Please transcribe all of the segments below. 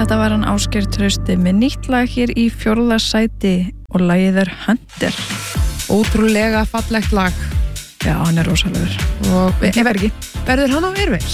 Þetta var hann Ásgeir Trausti með nýtt lag hér í 4. sæti og lagið Hunter. Ótrúlega fallegt lag. Já, hann rosalegur. Og ef ekki, verður hann á Airwaves?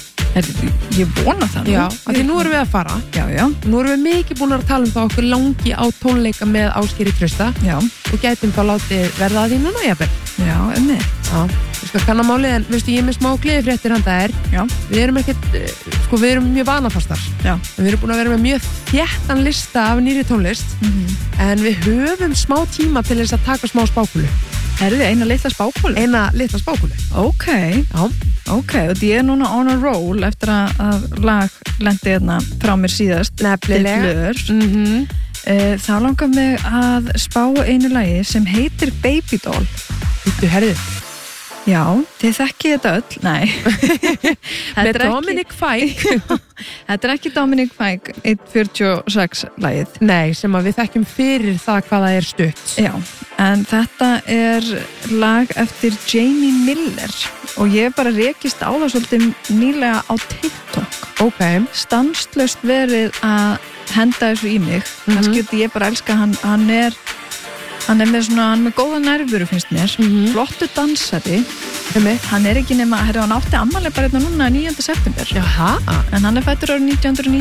Ég vona það nú. Já, af því nú erum við að fara. Já. Nú erum við mikið búin að tala það okkur langi á tónleika með Ásgeiri Trausta. Já. Og gætum þá látið verða að því núna, jafnvel. Já, Já, við skal kanna málið, en veistu, ég er með smá gleðifréttir handa þér. Já. Við erum ekkert, við erum mjög vanafastar. Já. En við erum búin að vera með mjög þéttan lista af nýri tónlist. En við höfum smá tíma til þess að taka smá spákúlu. Eina litla spákúlu? Eina litla spákúlu. Ok. Já. Ok, og ég er núna on a roll eftir að lag lendi hérna frá mér síðast. Nefnilega. Þá langar mig að spá einu lagi sem heitir Baby Doll. Þú herðið. Já, þið þekkið þetta öll. Nei. Með Dominic Fike. Þetta ekki Dominic Fike 1.46 lagið. Nei, sem að við þekkjum fyrir það hvað það er stutt. Já, en þetta er lag eftir Jamie Miller og ég bara rekist á það svolítið nýlega á TikTok. Ok. Stanslaust verið að henda þessu í mig. Kannski ég bara elska hann er með góða nervuru finnst mér, flottu dansari. Hann er ekki nema, hann átti afmæli bara hérna núna 9. september. Jaha. En hann er fæddur árið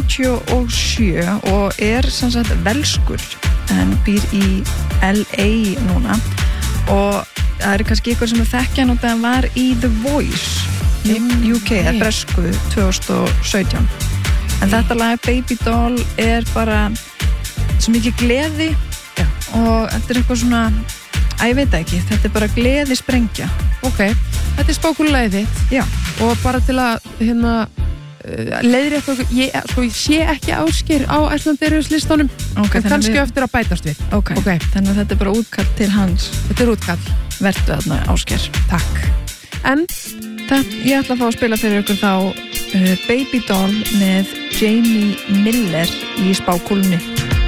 1997 og er sem sagt velskur en býr í LA núna og það er kannski ykkur sem þekkja hann og það var í The Voice í UK, eða bresku 2017. En þetta lag Baby Doll er bara svo mikið gleði. Já. Og þetta er eitthvað svona, ég veit ekki, þetta er bara gleði sprengja. Ok, þetta er spákúlulagið þitt. Já. Og bara til að leiðrétta okkur, ég sé ekki Ásgeir á Icelandairwaves listanum, en kannski eftir að bætast við. Ok, þannig að þetta er bara útkall til hans. Þetta er útkall. Vertu þarna, Ásgeir. Takk. En ég ætla að fá að spila fyrir ykkur þá Baby Doll með Jamie Miller í spákúlunni.